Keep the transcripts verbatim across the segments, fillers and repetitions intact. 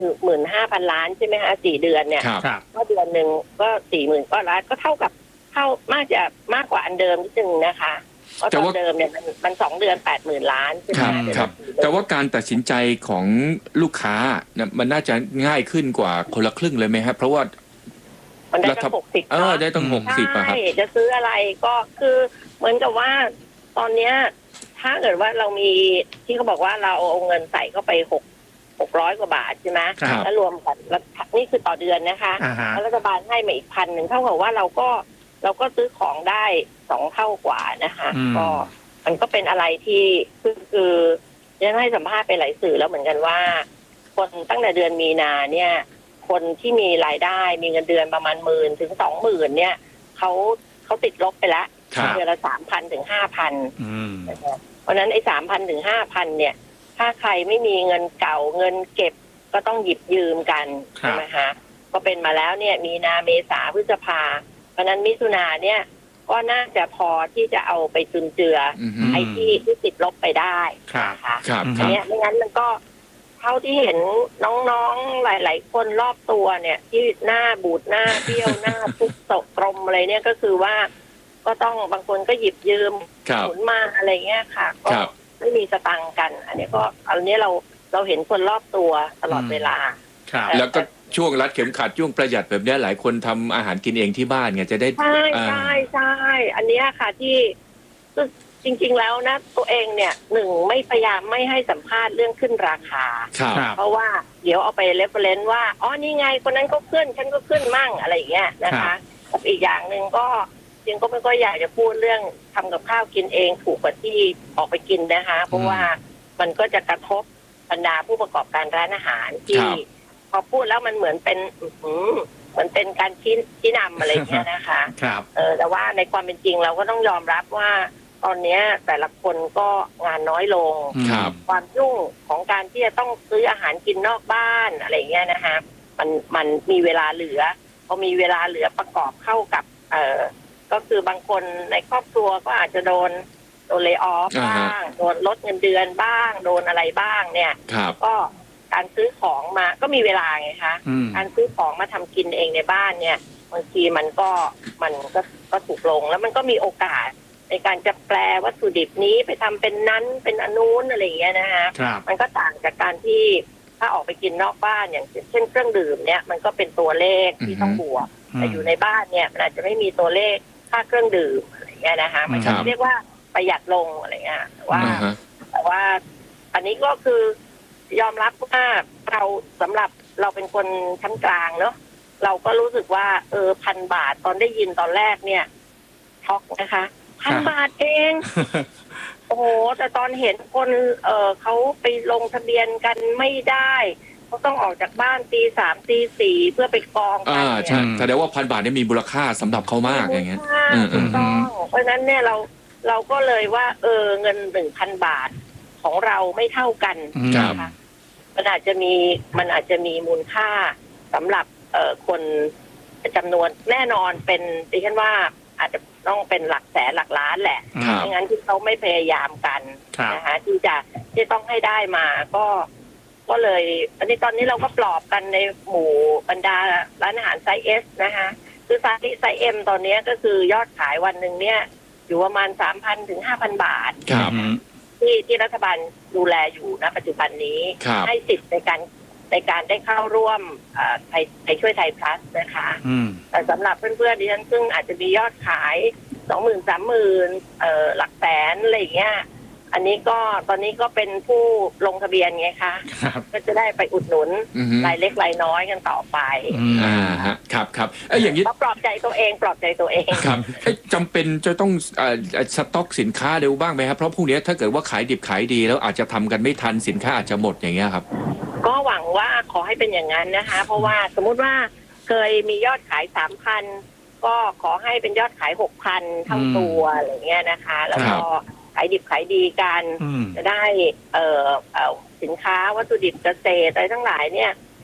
หมื่นห้าพันล้านใช่ไหมคะสี่เดือนเนี่ยก็เดือนหนึ่งก็สี่หมื่นก็ล้านก็เท่ากับเท่ามากจะมากกว่าอันเดิมนิดนึงนะคะเพราะตอนเดิมเนี่ยมันมันสองเดือนแปดหมื่นล้านใช่ไหมครับแต่ว่าการตัดสินใจของลูกค้ามันน่าจะง่ายขึ้นกว่าคนละครึ่งเลยไหมครับเพราะว่ามันได้ตั้งหกสิบเออได้ตั้งหกสิบอะครับจะซื้ออะไรก็คือเหมือนกับว่าตอนเนี้ยถ้าเกิดว่าเรามีที่เขาบอกว่าเราเอาเงินใส่เข้าไปหกหกร้อยกว่าบาทใช่ไหมแล้วรวมกันนี่คือต่อเดือนนะคะแล้วรัฐบาลให้มาอีกพันหนึ่งเท่ากับว่าเราก็เราก็ซื้อของได้สองเท่ากว่านะคะก็มันก็เป็นอะไรที่คือคือยังให้สัมภาษณ์ไปหลายสื่อแล้วเหมือนกันว่าคนตั้งแต่เดือนมีนาเนี่ยคนที่มีรายได้มีเงินเดือนประมาณหมื่นถึงสองหมื่นเนี่ยเขาเขาติดลบไปแล้วเดือนละสามพันถึงห้าพันเพราะนั้นไอ้สามพันถึงห้าพันเนี่ยถ้าใครไม่มีเงินเก่าเงินเก็บก็ต้องหยิบยืมกันใช่ไหมคะก็เป็นมาแล้วเนี่ยมีนาเมษาพฤษภาเพราะนั้นมิถุนาเนี่ยก็น่าจะพอที่จะเอาไปจุนเจือไอ้ที่ที่ติดลบไปได้นะคะอันนี้ไม่งั้นมันก็เท่าที่เห็นน้องๆหลายๆคนรอบตัวเนี่ยที่หน้าบูดหน้าเบี้ยวหน้าทุกตกกลมอะไรเนี่ยก็คือว่าก็ต้องบางคนก็หยิบยืมหมุนมาอะไรเงี้ยค่ะก็ไม่มีสตังค์กัน อันนี้ก็อันนี้เราเราเห็นคนรอบตัวตลอดเวลาแล้วก็ช่วงรัดเข็มขัดช่วงประหยัดแบบนี้หลายคนทำอาหารกินเองที่บ้านไงจะได้ใช่ใช่ใช่อันนี้ค่ะที่จริงๆแล้วนะตัวเองเนี่ยหนึ่งไม่พยายามไม่ให้สัมภาษณ์เรื่องขึ้นราคาเพราะว่าเดี๋ยวเอาไปเรฟเฟรนซ์ว่าอ๋อนี่ไงคนนั้นก็ขึ้นฉันก็ขึ้นมั่งอะไรอย่างเงี้ยนะคะอีกอย่างหนึ่งก็จริงก็ไม่ก็อยากจะพูดเรื่องทำกับข้าวกินเองถูกกว่าที่ออกไปกินนะคะเพราะว่ามันก็จะกระทบบรรดาผู้ประกอบการร้านอาหารที่พอพูดแล้วมันเหมือนเป็นเหมือนเป็นการชี้ชี้นำอะไรอย่างเงี้ยนะคะเออแต่ว่าในความเป็นจริงเราก็ต้องยอมรับว่าตอนนี้แต่ละคนก็งานน้อยลงความยุ่งของการที่จะต้องซื้ออาหารกินนอกบ้านอะไรเงี้ยนะคะมันมันมีเวลาเหลือพอมีเวลาเหลือประกอบเข้ากับเอ่อก็คือบางคนในครอบครัวก็อาจจะโดนโดนเลย์ออฟบ้างโดนลดเงินเดือนบ้างโดนอะไรบ้างเนี่ยก็การซื้อของมาก็มีเวลาไงคะการซื้อของมาทำกินเองในบ้านเนี่ยบางทีมันก็มันก็ก็ถูกลงแล้วมันก็มีโอกาสในการจะแปลวัตถุดิบนี้ไปทำเป็นนั้นเป็นอนุนอะไรอย่างเงี้ยนะฮะมันก็ต่างจากการที่ถ้าออกไปกินนอกบ้านอย่างเช่นเครื่องดื่มเนี่ยมันก็เป็นตัวเลขที่ต้องบวกแต่อยู่ในบ้านเนี่ยมันอาจจะไม่มีตัวเลขค่าเครื่องดื่มอะไรอย่างเงี้ยนะคะมันก็เรียกว่าประหยัดลงอะไรเงี้ยแต่ว่าแต่ว่าอันนี้ก็คือยอมรับว่าเราสำหรับเราเป็นคนชั้นกลางเนาะเราก็รู้สึกว่าเออพันบาทตอนได้ยินตอนแรกเนี่ยช็อกนะคะพันบาทเองโอ้โหแต่ตอนเห็นคนเออเขาไปลงทะเบียนกันไม่ได้เขาต้องออกจากบ้านตีสามตีสี่เพื่อไปกองกันเนี่ยใช่แสดงว่าพันบาทนี่มีมูลค่าสำหรับเขามากอย่างเงี้ยถูกต้องเพราะฉะนั้นเนี่ยเราเราก็เลยว่าเออเงินหนึ่งพันบาทของเราไม่เท่ากันนะคะมันอาจจะมีมันอาจจะมีมูลค่าสำหรับเอ่อคนจำนวนแน่นอนเป็นดิฉันว่าอาจจะต้องเป็นหลักแสนหลักล้านแหละไม่งั้นที่เขาไม่พยายามกันนะคะที่จะที่ต้องให้ได้มาก็ก็เลยอันนี้ตอนนี้เราก็ปลอบกันในหมู่บรรดาร้านอาหารไซส์เอสนะคะคือไซส์ไซส์เอ็มตอนนี้ก็คือยอดขายวันหนึ่งเนี่ยอยู่ประมาณสามพันถึงห้าพันบาทที่ที่รัฐบาลดูแลอยู่ณปัจจุบันนี้ให้สิทธิ์ในการในการได้เข้าร่วมไทยไทยช่วยไทยพลัสนะคะแต่สำหรับเพื่อนๆดิฉันซึ่งอาจจะมียอดขายสองหมื่นสามหมื่นหลักแสนอะไรอย่างเงี้ยอันนี้ก็ตอนนี้ก็เป็นผู้ลงทะเบียนไงคะก็จะได้ไปอุดหนุนรายเล็กรายน้อยกันต่อไปอ่าฮะครับครับไอ้อย่างนี้ปลอบใจตัวเองปลอบใจตัวเองครับจำเป็นจะต้องสต็อกสินค้าเร็วบ้างไหมครับเพราะพวกนี้ถ้าเกิดว่าขายดิบขายดีแล้วอาจจะทำกันไม่ทันสินค้าอาจจะหมดอย่างเงี้ยครับก็หวังว่าขอให้เป็นอย่างนั้นนะคะเพราะว่าสมมุติว่าเคยมียอดขายสามพันก็ขอให้เป็นยอดขายหกพันเท่าตัวอะไรเงี้ยนะคะแล้วก็ขายดิบขายดีกันจะได้เอ่อสินค้าวัตถุดิบเกษตรอะไรทั้งหลายเนี่ย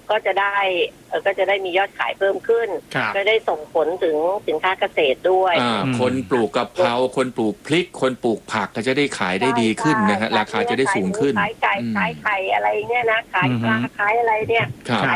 ก็จะได้เออก็จะได้มียอดขายเพิ่มขึ้น ก็ได้ส่งผลถึงสินค้าเกษตรด้วยคนปลูกกะเพราคนปลูกพริกคนปลูกผักก็จะได้ขายได้ดีขึ้นนะฮะราคาจะได้สูงขึ้นขายไก่ขายไข่อะไรเนี่ยนะขายปลาขายอะไรเนี่ย